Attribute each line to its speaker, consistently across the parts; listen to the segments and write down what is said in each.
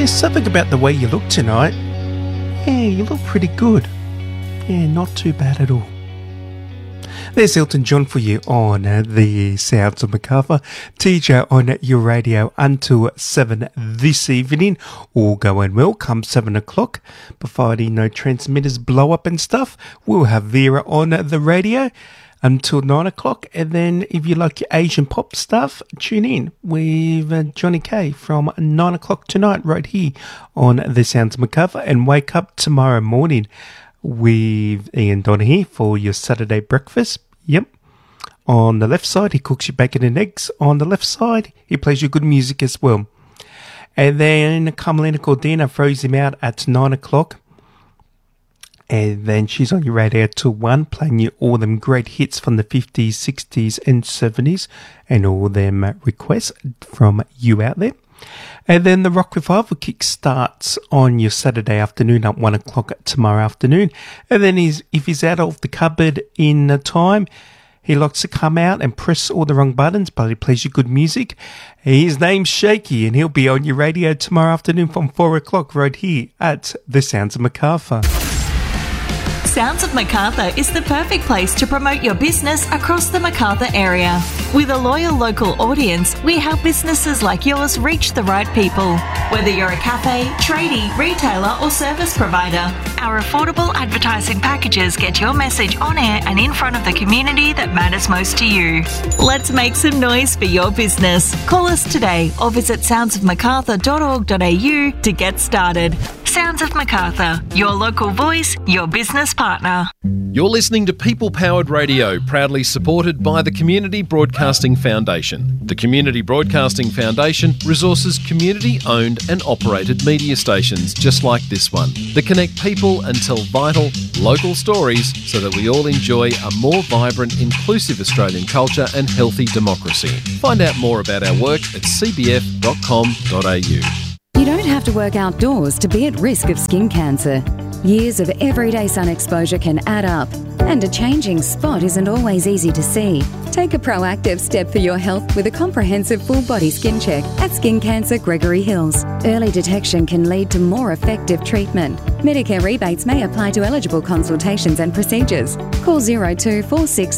Speaker 1: There's something about the way you look tonight. Yeah, you look pretty good. Yeah, not too bad at all. There's Elton John for you on the Sounds of Macarthur. TJ on your radio until 7 this evening. All going well come 7 o'clock. Providing no transmitters blow up and stuff, we'll have Vera on the radio until 9 o'clock. And then if you like your Asian pop stuff, tune in with Johnny K from 9 o'clock tonight right here on the Sounds of Macarthur. And wake up tomorrow morning with Ian Donaghy for your Saturday breakfast. Yep. On the left side, he cooks you bacon and eggs. On the left side, he plays you good music as well. And then Carmelina Cordina throws him out at 9 o'clock. And then she's on your radio till 1, playing you all them great hits from the 50s, 60s and 70s. And all them requests from you out there. And then the Rock Revival kick starts on your Saturday afternoon at 1 o'clock tomorrow afternoon. And then if he's out of the cupboard in time, he likes to come out and press all the wrong buttons, but he plays you good music. His name's Shaky, and he'll be on your radio tomorrow afternoon from 4 o'clock right here at the Sounds of Macarthur.
Speaker 2: Sounds of Macarthur is the perfect place to promote your business across the Macarthur area. With a loyal local audience, we help businesses like yours reach the right people. Whether you're a cafe, tradie, retailer or service provider, our affordable advertising packages get your message on air and in front of the community that matters most to you. Let's make some noise for your business. Call us today or visit soundsofmacarthur.org.au to get started. Sounds of Macarthur, your local voice, your business partner.
Speaker 3: You're listening to People Powered Radio, proudly supported by the Community Broadcasting Foundation. The Community Broadcasting Foundation resources community-owned and operated media stations just like this one that connect people and tell vital, local stories so that we all enjoy a more vibrant, inclusive Australian culture and healthy democracy. Find out more about our work at cbf.com.au.
Speaker 4: You don't have to work outdoors to be at risk of skin cancer. Years of everyday sun exposure can add up, and a changing spot isn't always easy to see. Take a proactive step for your health with a comprehensive full-body skin check at Skin Cancer Gregory Hills. Early detection can lead to more effective treatment. Medicare rebates may apply to eligible consultations and procedures. Call 0246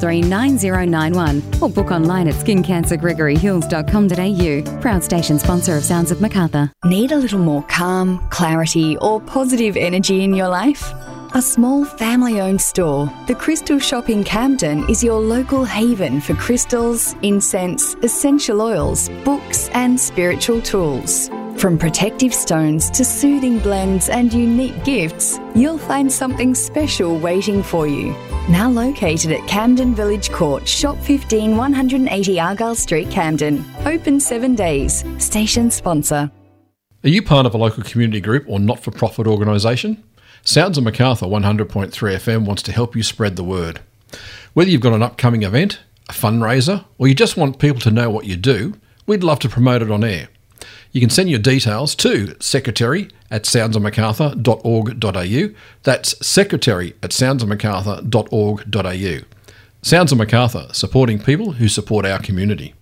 Speaker 4: 339091 or book online at skincancergregoryhills.com.au. Proud station sponsor of Sounds of Macarthur.
Speaker 5: Need a little more calm, clarity or positive energy in your life? A small family-owned store, The Crystal Shop in Camden, is your local haven for crystals, incense, essential oils, books and spiritual tools. From protective stones to soothing blends and unique gifts, you'll find something special waiting for you. Now located at Camden Village Court, Shop 15, 180 Argyle Street, Camden. Open 7 days. Station sponsor.
Speaker 6: Are you part of a local community group or not-for-profit organisation? Sounds of Macarthur 100.3 FM wants to help you spread the word. Whether you've got an upcoming event, a fundraiser, or you just want people to know what you do, we'd love to promote it on air. You can send your details to secretary@soundsofmacarthur.org.au. That's secretary@soundsofmacarthur.org.au. Sounds of Macarthur, supporting people who support our community.